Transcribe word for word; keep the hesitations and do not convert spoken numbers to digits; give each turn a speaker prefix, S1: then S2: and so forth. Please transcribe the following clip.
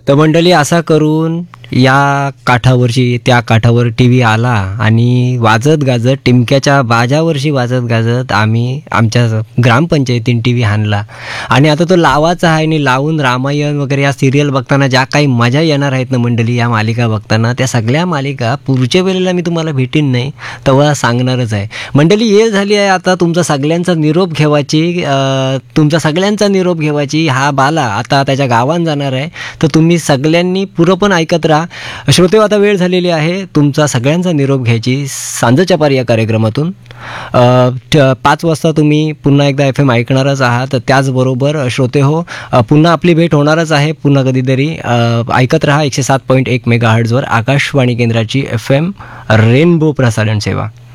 S1: तर मंडळी असा करून या काठावरची त्या काठावर टी व्ही आला आणि वाजत गाजत टिमक्याच्या बाजावरशी वाजत गाजत आम्ही आमच्या ग्रामपंचायतीन टी व्ही आणला. आणि आता तो लावाचा आहे आणि लावून रामायण वगैरे या सिरियल बघताना ज्या काही मजा येणार आहेत ना मंडळी, या मालिका बघताना, त्या सगळ्या मालिका पुढच्या वेळेला मी तुम्हाला भेटीन नाही तेव्हा सांगणारच आहे मंडळी. ये झाली आहे आता तुमचा सगळ्यांचा निरोप घेवायची, तुमचा सगळ्यांचा निरोप घेवायची. हा बाला आता त्याच्या गावात जाणार आहे, तर तुम्ही सगळ्यांनी पुरं पण ऐकत राहा. श्रोते, आता वेळ झालेली आहे तुमचा सगळ्यांचा निरोप घ्यायची सांजच्या पारी या कार्यक्रमातून. पाच वाजता तुम्ही पुन्हा एकदा एफ एम ऐकणारच आहात. त्याचबरोबर श्रोते हो, पुन्हा आपली भेट होणारच आहे पुन्हा कधीतरी. ऐकत राहा एकशे सात पॉईंट एक मेगा हर्ट्झवर आकाशवाणी केंद्राची एफ एम रेनबो प्रसारण सेवा.